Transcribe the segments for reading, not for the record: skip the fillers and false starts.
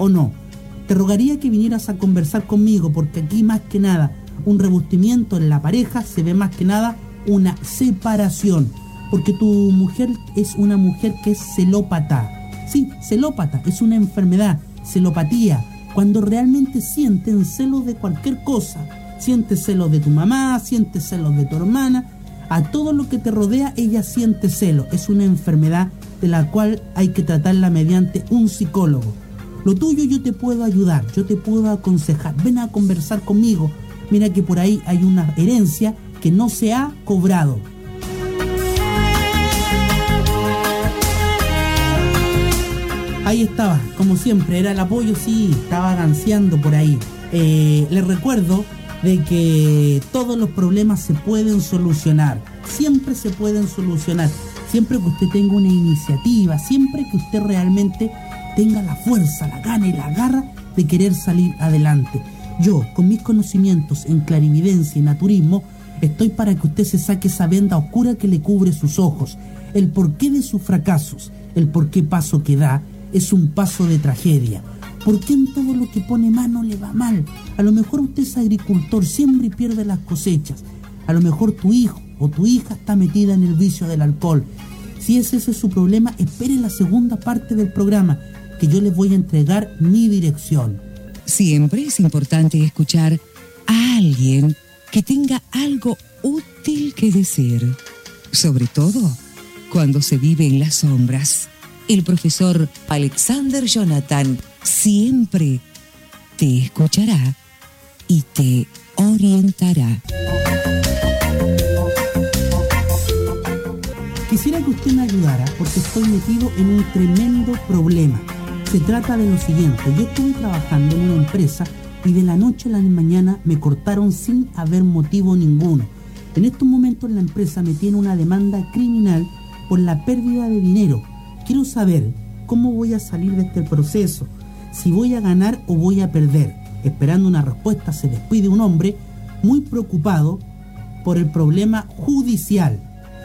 o no. Te rogaría que vinieras a conversar conmigo, porque aquí más que nada un rebustimiento en la pareja se ve más que nada una separación, porque tu mujer es una mujer que es celópata. Sí, celópata, es una enfermedad, celopatía, cuando realmente sienten celos de cualquier cosa. Sientes celos de tu mamá, sientes celos de tu hermana, a todo lo que te rodea ella siente celos. Es una enfermedad de la cual hay que tratarla mediante un psicólogo. Lo tuyo yo te puedo ayudar, yo te puedo aconsejar, ven a conversar conmigo. Mira que por ahí hay una herencia que no se ha cobrado. Ahí estaba, como siempre, era el apoyo, sí, estaba danceando por ahí. Les recuerdo de que todos los problemas se pueden solucionar, siempre se pueden solucionar, siempre que usted tenga una iniciativa, siempre que usted realmente tenga la fuerza, la gana y la garra de querer salir adelante. Yo, con mis conocimientos en clarividencia y naturismo, estoy para que usted se saque esa venda oscura que le cubre sus ojos. El porqué de sus fracasos, el porqué paso que da, es un paso de tragedia. ¿Por qué en todo lo que pone mano le va mal? A lo mejor usted es agricultor, siembra y pierde las cosechas. A lo mejor tu hijo o tu hija está metida en el vicio del alcohol. Si ese es su problema, espere la segunda parte del programa, que yo les voy a entregar mi dirección. Siempre es importante escuchar a alguien que tenga algo útil que decir, sobre todo cuando se vive en las sombras. El profesor Alexander Jonathan siempre te escuchará y te orientará. Quisiera que usted me ayudara porque estoy metido en un tremendo problema. Se trata de lo siguiente: yo estuve trabajando en una empresa y de la noche a la mañana me cortaron sin haber motivo ninguno. En estos momentos la empresa me tiene una demanda criminal por la pérdida de dinero. Quiero saber cómo voy a salir de este proceso, si voy a ganar o voy a perder. Esperando una respuesta se despide un hombre muy preocupado por el problema judicial.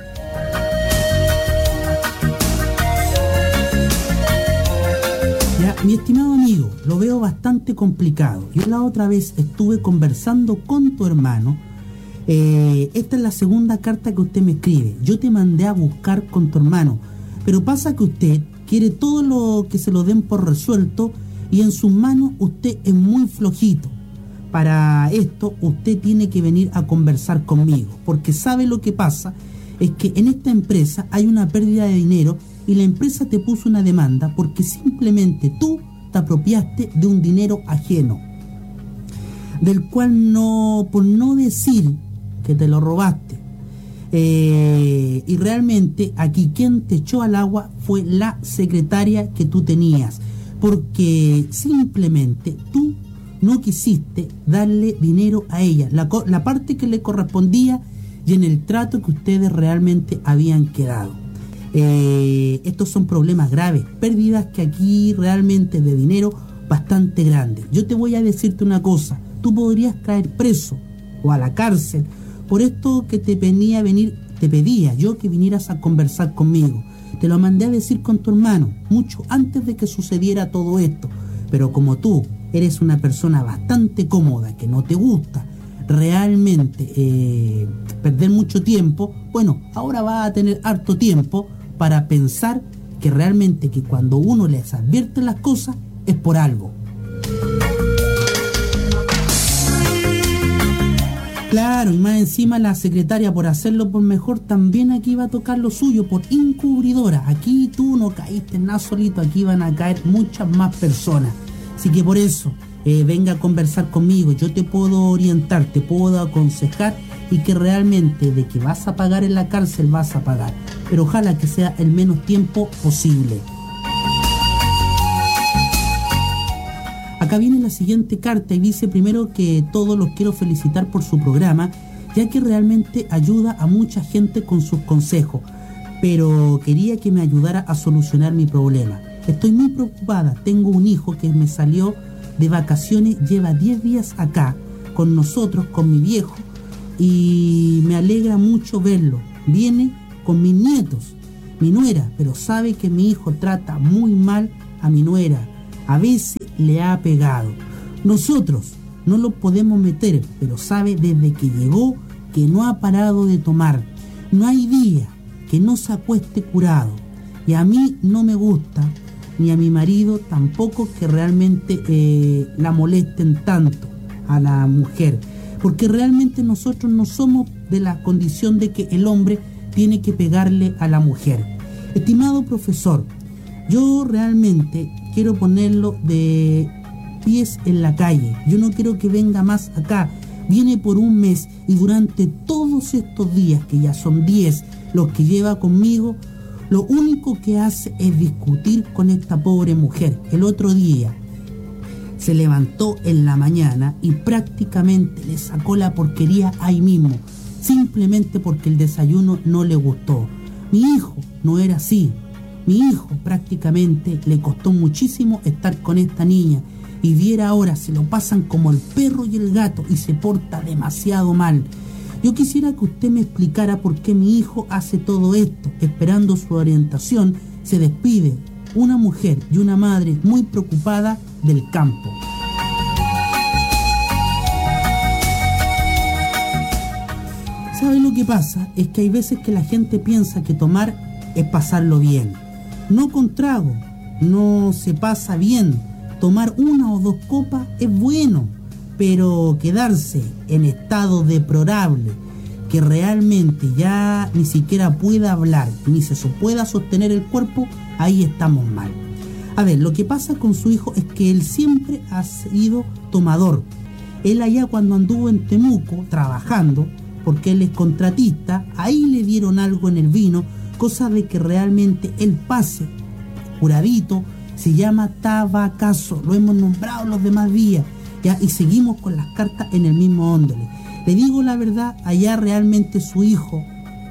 Ya, mi estimado amigo, lo veo bastante complicado. Yo la otra vez estuve conversando con tu hermano. Esta es la segunda carta que usted me escribe. Yo te mandé a buscar con tu hermano, pero pasa que usted quiere todo lo que se lo den por resuelto y en sus manos usted es muy flojito. Para esto usted tiene que venir a conversar conmigo, porque sabe lo que pasa, es que en esta empresa hay una pérdida de dinero y la empresa te puso una demanda porque simplemente tú te apropiaste de un dinero ajeno, del cual no, por no decir que te lo robaste. Y realmente aquí quien te echó al agua fue la secretaria que tú tenías, porque simplemente tú no quisiste darle dinero a ella, la parte que le correspondía y en el trato que ustedes realmente habían quedado. Estos son problemas graves, pérdidas que aquí realmente de dinero bastante grandes. Yo te voy a decirte una cosa: tú podrías caer preso o a la cárcel por esto que te pedía yo que vinieras a conversar conmigo. Te lo mandé a decir con tu hermano mucho antes de que sucediera todo esto, pero como tú eres una persona bastante cómoda, que no te gusta realmente perder mucho tiempo, bueno, ahora vas a tener harto tiempo para pensar que realmente que cuando uno les advierte las cosas es por algo. Claro, y más encima la secretaria, por hacerlo por mejor, también aquí va a tocar lo suyo, por encubridora. Aquí tú no caíste nada solito, aquí van a caer muchas más personas. Así que por eso, venga a conversar conmigo, yo te puedo orientar, te puedo aconsejar, y que realmente de que vas a pagar en la cárcel, vas a pagar. Pero ojalá que sea el menos tiempo posible. Acá viene la siguiente carta y dice: primero que todo los quiero felicitar por su programa, ya que realmente ayuda a mucha gente con sus consejos, pero quería que me ayudara a solucionar mi problema. Estoy muy preocupada, tengo un hijo que me salió de vacaciones, lleva 10 días acá con nosotros, con mi viejo, y me alegra mucho verlo. Viene con mis nietos, mi nuera, pero sabe que mi hijo trata muy mal a mi nuera. A veces le ha pegado. Nosotros no lo podemos meter, pero sabe desde que llegó que no ha parado de tomar. No hay día que no se acueste curado. Y a mí no me gusta, ni a mi marido tampoco, que realmente la molesten tanto a la mujer. Porque realmente nosotros no somos de la condición de que el hombre tiene que pegarle a la mujer. Estimado profesor, yo realmente quiero ponerlo de pies en la calle. Yo no quiero que venga más acá. Viene por un mes y durante todos estos días, que ya son 10 los que lleva conmigo, lo único que hace es discutir con esta pobre mujer. El otro día se levantó en la mañana y prácticamente le sacó la porquería ahí mismo, simplemente porque el desayuno no le gustó. Mi hijo no era así. Mi hijo prácticamente le costó muchísimo estar con esta niña, y viera ahora, se lo pasan como el perro y el gato y se porta demasiado mal. Yo quisiera que usted me explicara por qué mi hijo hace todo esto. Esperando su orientación, se despide una mujer y una madre muy preocupada del campo. ¿Sabe lo que pasa? Es que hay veces que la gente piensa que tomar es pasarlo bien. No con trago, no se pasa bien. Tomar 1 o 2 copas es bueno, pero quedarse en estado deplorable, que realmente ya ni siquiera pueda hablar, ni se pueda sostener el cuerpo, ahí estamos mal. A ver, lo que pasa con su hijo es que él siempre ha sido tomador. Él allá cuando anduvo en Temuco trabajando, porque él es contratista, ahí le dieron algo en el vino, cosa de que realmente él pase curadito. Se llama tabacazo, lo hemos nombrado los demás días, ¿ya? Y seguimos con las cartas en el mismo óndole. Le digo la verdad, allá realmente su hijo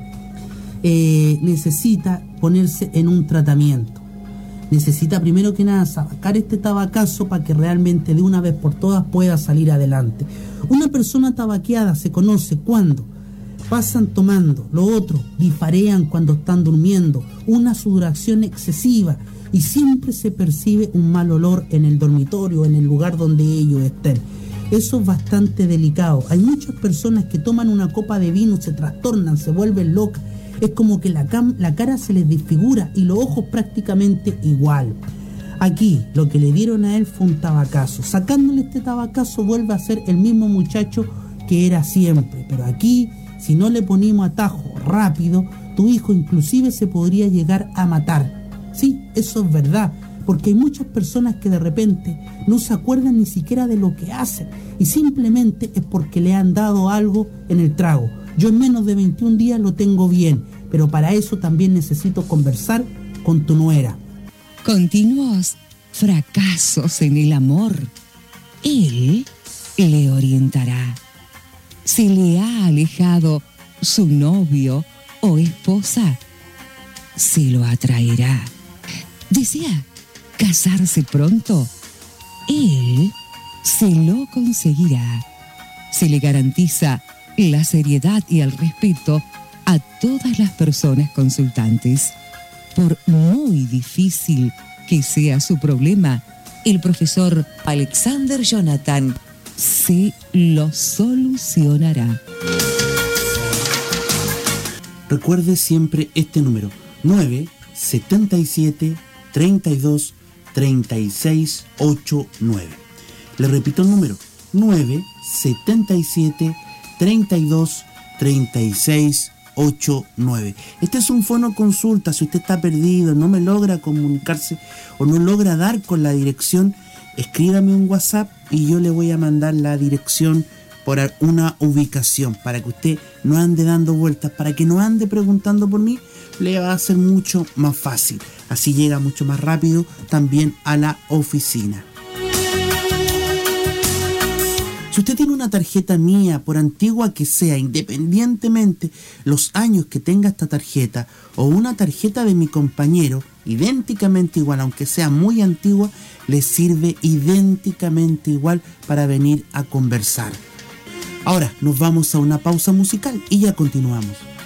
necesita ponerse en un tratamiento. Necesita primero que nada sacar este tabacazo para que realmente de una vez por todas pueda salir adelante. Una persona tabaqueada se conoce cuando pasan tomando, lo otro, difarean cuando están durmiendo, una sudoración excesiva, y siempre se percibe un mal olor en el dormitorio, en el lugar donde ellos estén. Eso es bastante delicado. Hay muchas personas que toman una copa de vino, se trastornan, se vuelven locas. Es como que la cara se les desfigura y los ojos prácticamente igual. Aquí lo que le dieron a él fue un tabacazo. Sacándole este tabacazo vuelve a ser el mismo muchacho que era siempre. Pero aquí, si no le ponemos atajo rápido, tu hijo inclusive se podría llegar a matar. Sí, eso es verdad, porque hay muchas personas que de repente no se acuerdan ni siquiera de lo que hacen y simplemente es porque le han dado algo en el trago. Yo en menos de 21 días lo tengo bien, pero para eso también necesito conversar con tu nuera. Continuos fracasos en el amor. Él le orientará. Si le ha alejado su novio o esposa, se lo atraerá. ¿Desea casarse pronto? Él se lo conseguirá. Se le garantiza la seriedad y el respeto a todas las personas consultantes. Por muy difícil que sea su problema, el profesor Alexander Jonathan se lo solucionará. Recuerde siempre este número: 977 32 36 89. Le repito el número: 977 32 36 89. Este es un fono consulta. Si usted está perdido, no me logra comunicarse o no logra dar con la dirección, escríbame un WhatsApp y yo le voy a mandar la dirección por una ubicación para que usted no ande dando vueltas, para que no ande preguntando por mí. Le va a ser mucho más fácil. Así llega mucho más rápido también a la oficina. Si usted tiene una tarjeta mía, por antigua que sea, independientemente los años que tenga esta tarjeta, o una tarjeta de mi compañero, idénticamente igual, aunque sea muy antigua, le sirve idénticamente igual para venir a conversar. Ahora nos vamos a una pausa musical y ya continuamos.